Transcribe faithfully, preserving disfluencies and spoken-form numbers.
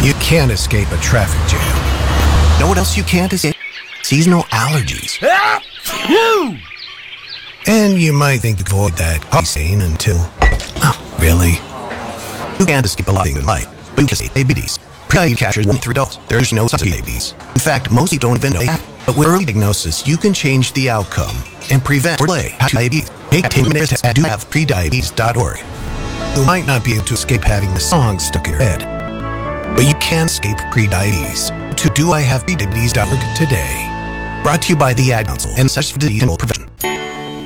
You can't escape a traffic jam. Know what else you can't escape? Seasonal allergies. And you might think to avoid that sane until... Oh, really? You can't escape a lot in life, but you can escape diabetes. Pre-diabetes captures one through adults. There's no substitute for diabetes. In fact, most people don't even know that. But with early diagnosis, you can change the outcome and prevent or delay diabetes. Take ten minutes at do have pre diabetes dot org. You might not be able to escape having the song stuck in your head, but you can escape pre-diabetes. To do I have pre diabetes dot org today. Brought to you by the Ad Council and such disease will prevent